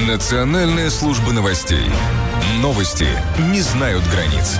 Национальная служба новостей. Новости не знают границ.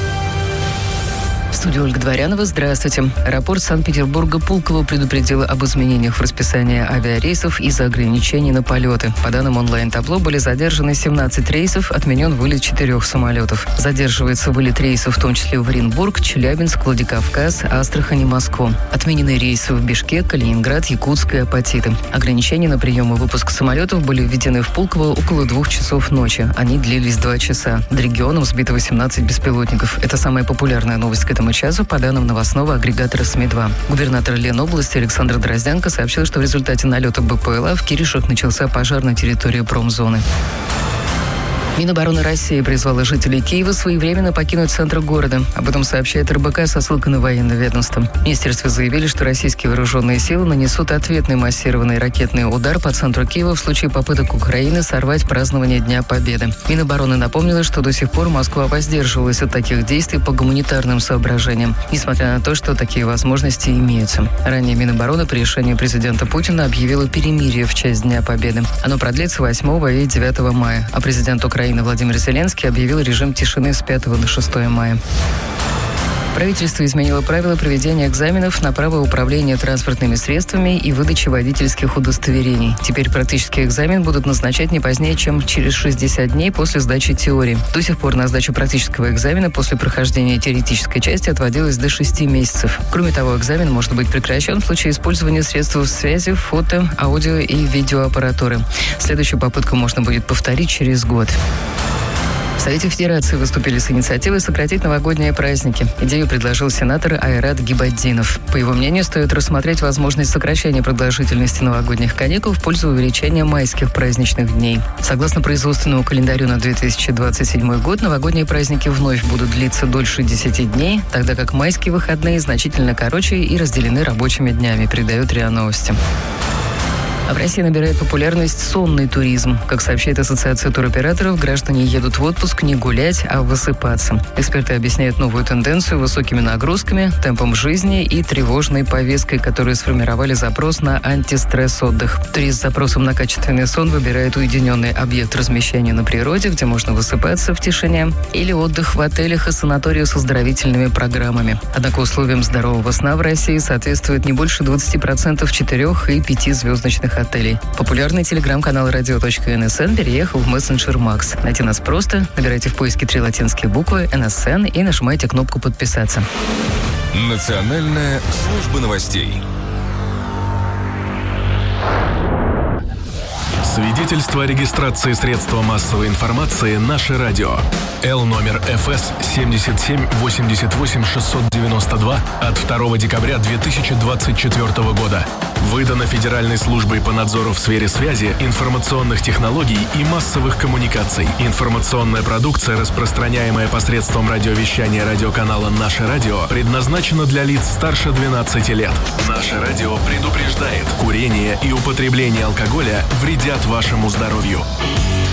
В студии Ольга Дворянова. Здравствуйте. Аэропорт Санкт-Петербурга Пулково предупредил об изменениях в расписании авиарейсов из-за ограничений на полеты. По данным онлайн-табло, были задержаны 17 рейсов, отменен вылет 4 самолетов. Задерживается вылет рейсов, в том числе в Оренбург, Челябинск, Владикавказ, Астрахань и Москву. Отменены рейсы в Бишкек, Калининград, Якутск и Апатиты. Ограничения на прием и выпуск самолетов были введены в Пулково около 2 часов ночи. Они длились 2 часа. Над регионом сбито 18 беспилотников. Это самая популярная новость к этому часу, по данным новостного агрегатора СМИ-2. Губернатор Ленобласти Александр Дрозденко сообщил, что в результате налета БПЛА в Киришах начался пожар на территории промзоны. Минобороны России призвала жителей Киева своевременно покинуть центр города. Об этом сообщает РБК со ссылкой на военное ведомство. В министерстве заявили, что российские вооруженные силы нанесут ответный массированный ракетный удар по центру Киева в случае попыток Украины сорвать празднование Дня Победы. Минобороны напомнила, что до сих пор Москва воздерживалась от таких действий по гуманитарным соображениям, несмотря на то, что такие возможности имеются. Ранее Минобороны по решению президента Путина объявила перемирие в честь Дня Победы. Оно продлится 8 и 9 мая, а президент Украины Владимир Зеленский объявил режим тишины с 5 на 6 мая. Правительство изменило правила проведения экзаменов на право управления транспортными средствами и выдачи водительских удостоверений. Теперь практический экзамен будут назначать не позднее, чем через 60 дней после сдачи теории. До сих пор на сдачу практического экзамена после прохождения теоретической части отводилось до 6 месяцев. Кроме того, экзамен может быть прекращен в случае использования средств связи, фото, аудио и видеоаппаратуры. Следующую попытку можно будет повторить через год. В Совете Федерации выступили с инициативой сократить новогодние праздники. Идею предложил сенатор Айрат Гибаддинов. По его мнению, стоит рассмотреть возможность сокращения продолжительности новогодних каникул в пользу увеличения майских праздничных дней. Согласно производственному календарю на 2027 год, новогодние праздники вновь будут длиться дольше 10 дней, тогда как майские выходные значительно короче и разделены рабочими днями, передает РИА Новости. А в России набирает популярность сонный туризм. Как сообщает Ассоциация туроператоров, граждане едут в отпуск не гулять, а высыпаться. Эксперты объясняют новую тенденцию высокими нагрузками, темпом жизни и тревожной повесткой, которые сформировали запрос на антистресс-отдых. Турист с запросом на качественный сон выбирает уединенный объект размещения на природе, где можно высыпаться в тишине, или отдых в отелях и санаториях с оздоровительными программами. Однако условиям здорового сна в России соответствует не больше 20% 4- и 5-звездочных отелей. Популярный телеграм-канал radio.nsn переехал в мессенджер Макс. Найти нас просто. Набирайте в поиске 3 латинские буквы NSN и нажимайте кнопку «Подписаться». Национальная служба новостей. Свидетельство о регистрации средства массовой информации «Наше радио». Л-номер ФС 7788692 от 2 декабря 2024 года. Выдано Федеральной службой по надзору в сфере связи, информационных технологий и массовых коммуникаций. Информационная продукция, распространяемая посредством радиовещания радиоканала «Наше радио», предназначена для лиц старше 12 лет. «Наше радио» предупреждает: курение и употребление алкоголя вредят вашему здоровью.